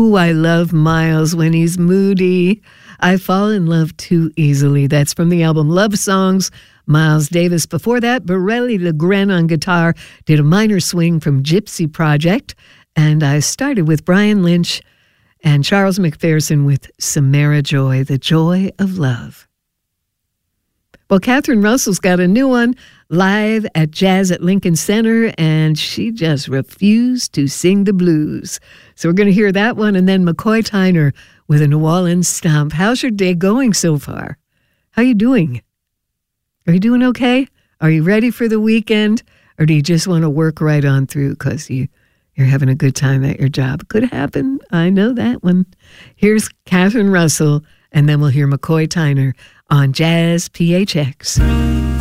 Ooh, I love Miles when he's moody. I fall in love too easily. That's from the album Love Songs, Miles Davis. Before that, Borelli Legren on guitar did a minor swing from Gypsy Project. And I started with Brian Lynch and Charles McPherson with Samara Joy, The Joy of Love. Well, Catherine Russell's got a new one live at Jazz at Lincoln Center, and she just refused to sing the blues. So we're going to hear that one, and then McCoy Tyner with a New Orleans stomp. How's your day going so far? How you doing? Are you doing okay? Are you ready for the weekend, or do you just want to work right on through because you're having a good time at your job? Could happen. I know that one. Here's Catherine Russell, and then we'll hear McCoy Tyner on Jazz PHX.